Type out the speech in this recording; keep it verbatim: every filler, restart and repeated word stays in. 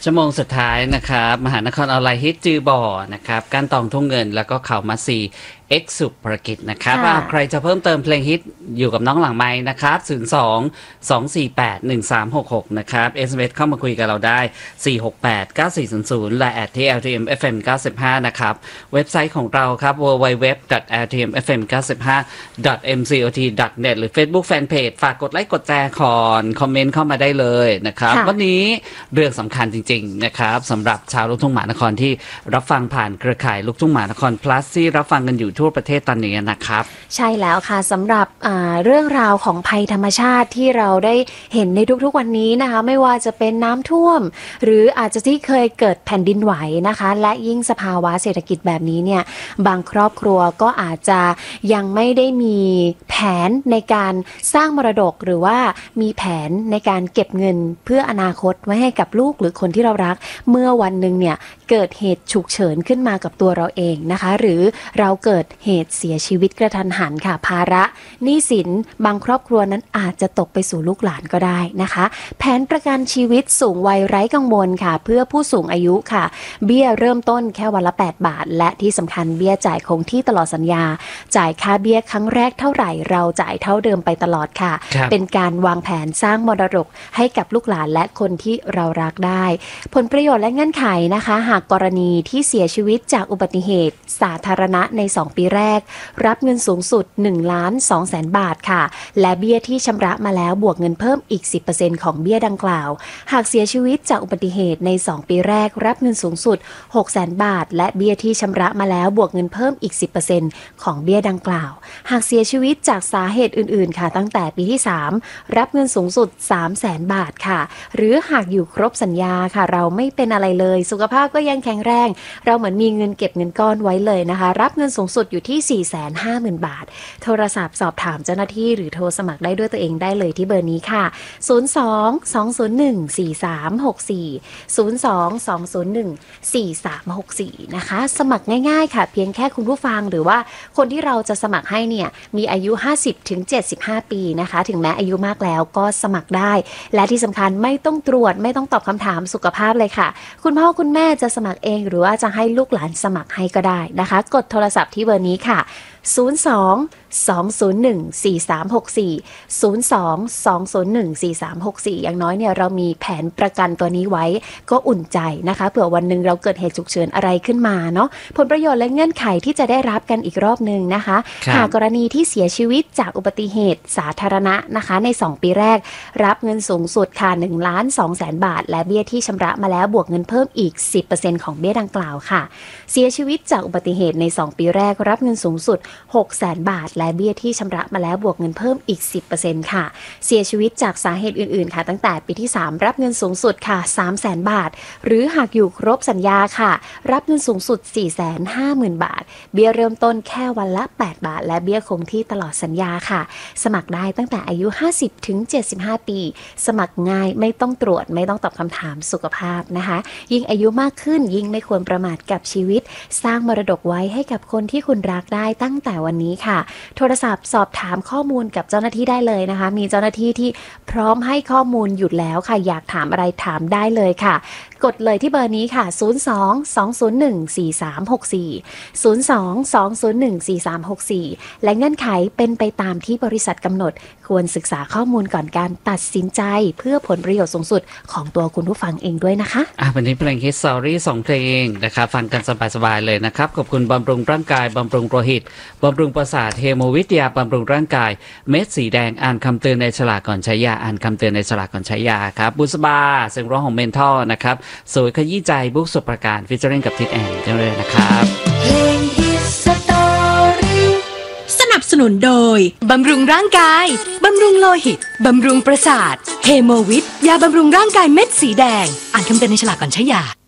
ชั่วโมงสุดท้ายนะครับมหานครออนไลน์ฮิตจือบ่อนะครับก้านตองทุ่งเงินแล้วก็เขามาซีเอ็กซ์สุภกิจนะครับใครจะเพิ่มเติมเพลงฮิตอยู่กับน้องหลังไม้นะครับศูนย์ สอง สอง สี่ แปด หนึ่ง สาม หก หกนะครับ เอส เอ็ม เอส เข้ามาคุยกับเราได้สี่ หก แปด เก้า สี่ ศูนย์ ศูนย์และแอดที่ แอล ที เอ็ม เอฟ เอ็ม เก้าสิบห้านะครับเว็บไซต์ของเราครับ ดับเบิลยู ดับเบิลยู ดับเบิลยู ดอท แอล ที เอ็ม เอฟ เอ็ม เก้าสิบห้า ดอท เอ็ม ซี โอ ที ดอท เน็ต หรือ Facebook Fanpage ฝากกดไลค์กดแชร์คอนคอมเมนต์เข้ามาได้เลยนะครับวันนี้เรื่องสำคัญจริงๆนะครับสำหรับชาวลูกทุ่งมหานครที่รับฟังผ่านเครือข่ายลูกทุ่งมหานคร plus ที่รับฟังกันอยู่ทั่วประเทศตอนนี้นะครับใช่แล้วค่ะสำหรับเรื่องราวของภัยธรรมชาติที่เราได้เห็นในทุกๆวันนี้นะคะไม่ว่าจะเป็นน้ำท่วมหรืออาจจะที่เคยเกิดแผ่นดินไหวนะคะและยิ่งสภาวะเศรษฐกิจแบบนี้เนี่ยบางครอบครัวก็อาจจะยังไม่ได้มีแผนในการสร้างมรดกหรือว่ามีแผนในการเก็บเงินเพื่ออนาคตไว้ให้กับลูกหรือคนที่เรารักเมื่อวันหนึ่งเนี่ยเกิดเหตุฉุกเฉินขึ้นมากับตัวเราเองนะคะหรือเราเกิดเหตุเสียชีวิตกระทันหันค่ะภาระหนี้สินบางครอบครัวนั้นอาจจะตกไปสู่ลูกหลานก็ได้นะคะแผนประกันชีวิตสูงวัยไร้กังวลค่ะเพื่อผู้สูงอายุค่ะเบี้ยเริ่มต้นแค่วันละแปดบาทและที่สำคัญเบี้ยจ่ายคงที่ตลอดสัญญาจ่ายค่าเบี้ยครั้งแรกเท่าไหร่เราจ่ายเท่าเดิมไปตลอดค่ะเป็นการวางแผนสร้างมรดกให้กับลูกหลานและคนที่เรารักได้ผลประโยชน์และเงื่อนไขนะคะหากกรณีที่เสียชีวิตจากอุบัติเหตุสาธารณะในสองปีแรกรับเงินสูงสุดหนึ่งล้านสองแสนบาทค่ะและเบี้ยที่ชำระมาแล้วบวกเงินเพิ่มอีก สิบเปอร์เซ็นต์ ของเบี้ยดังกล่าวหากเสียชีวิตจากอุบัติเหตุในสองปีแรกรับเงินสูงสุดหกแสนบาทและเบี้ยที่ชำระมาแล้วบวกเงินเพิ่มอีก สิบเปอร์เซ็นต์ ของเบี้ยดังกล่าวหากเสียชีวิตจากสาเหตุอื่นๆค่ะตั้งแต่ปีที่สามรับเงินสูงสุดสามแสนบาทค่ะหรือหากอยู่ครบสัญญาค่ะเราไม่เป็นอะไรเลยสุขภาพก็ยังแข็งแรงเราเหมือนมีเงินเก็บเงินก้อนไว้เลยนะคะรับเงินสูงสุดอยู่ที่ สี่แสนห้าหมื่น บาทโทรศัพท์สอบถามเจ้าหน้าที่หรือโทรสมัครได้ด้วยตัวเองได้เลยที่เบอร์นี้ค่ะศูนย์ สอง สอง ศูนย์ หนึ่ง สี่ สาม หก สี่ ศูนย์ สอง สอง ศูนย์ หนึ่ง สี่ สาม หก สี่นะคะสมัครง่ายๆค่ะเพียงแค่คุณผู้ฟังหรือว่าคนที่เราจะสมัครให้เนี่ยมีอายุ ห้าสิบถึงเจ็ดสิบห้า ปีนะคะถึงแม้อายุมากแล้วก็สมัครได้และที่สำคัญไม่ต้องตรวจไม่ต้องตอบคำถามสุขภาพเลยค่ะคุณพ่อคุณแม่จะสมัครเองหรือว่าจะให้ลูกหลานสมัครให้ก็ได้นะคะกดโทรศัพท์ที่เบอร์นี้ค่ะศูนย์ สอง สอง ศูนย์ หนึ่ง สี่ สาม หก สี่ ศูนย์ สอง สอง ศูนย์ หนึ่ง สี่ สาม หก สี่อย่างน้อยเนี่ยเรามีแผนประกันตัวนี้ไว้ก็อุ่นใจนะคะเผื่อวันหนึ่งเราเกิดเหตุฉุกเฉินอะไรขึ้นมาเนาะผลประโยชน์และเงื่อนไขที่จะได้รับกันอีกรอบนึงนะคะหากกรณีที่เสียชีวิตจากอุบัติเหตุสาธารณะนะคะในสองปีแรกรับเงินสูงสุดค่ะหนึ่งล้านสองแสนบาทและเบี้ยที่ชำระมาแล้วบวกเงินเพิ่มอีก สิบเปอร์เซ็นต์ ของเบี้ยดังกล่าวค่ะเสียชีวิตจากอุบัติเหตุในสองปีแรกรับเงินสูงสุดหกแสนบาทและเบี้ยที่ชำระมาแล้วบวกเงินเพิ่มอีก สิบเปอร์เซ็นต์ ค่ะเสียชีวิตจากสาเหตุอื่นๆค่ะตั้งแต่ปีที่สามรับเงินสูงสุดค่ะ สามแสนบาทหรือหากอยู่ครบสัญญาค่ะรับเงินสูงสุด สี่แสนห้าหมื่น บาทเบี้ยเริ่มต้นแค่วันละแปดบาทและเบี้ยคงที่ตลอดสัญญาค่ะสมัครได้ตั้งแต่อายุ ห้าสิบถึงเจ็ดสิบห้า ปีสมัครง่ายไม่ต้องตรวจไม่ต้องตอบคำถามสุขภาพนะคะยิ่งอายุมากขึ้นยิ่งไม่ควรประมาทกับชีวิตสร้างมรดกไว้ให้กับคนที่คุณรักได้ตั้งแต่วันนี้ค่ะโทรศัพท์สอบถามข้อมูลกับเจ้าหน้าที่ได้เลยนะคะมีเจ้าหน้าที่ที่พร้อมให้ข้อมูลหยุดแล้วค่ะอยากถามอะไรถามได้เลยค่ะกดเลยที่เบอร์นี้ค่ะศูนย์ สอง สอง ศูนย์ หนึ่ง สี่ สาม หก สี่ ศูนย์ สอง สอง ศูนย์ หนึ่ง สี่ สาม หก สี่และเงื่อนไขเป็นไปตามที่บริษัทกำหนดควรศึกษาข้อมูลก่อนการตัดสินใจเพื่อผลประโยชน์สูงสุดของตัวคุณผู้ฟังเองด้วยนะคะอ่ะวันนี้เพลงฮิตสตอรี่สองเพลงนะครับฟังกันสบายๆเลยนะครับขอบคุณบำรุงร่างกายบำรุงโลหิตบำรุงประสาทเฮโมวิทยาบำรุงร่างกายเม็ดสีแดงอ่านคำเตือนในฉลากก่อนใช้ยาอ่านคำเตือนในฉลากก่อนใช้ยาครับบุษบาเสียงร้องของเมนทอลนะครับสวยขยี้ใจบุ๊กสุประการฟิชเชอริงกับทิดแอนเจ้าเลยนะครับเพลงฮิตสตอรี่สนับสนุนโดยบำรุงร่างกายบำรุงโลหิตบำรุงประสาทเฮโมวิทยาบำรุงร่างกายเม็ดสีแดงอ่านคำเตือนในฉลากก่อนใช้ยา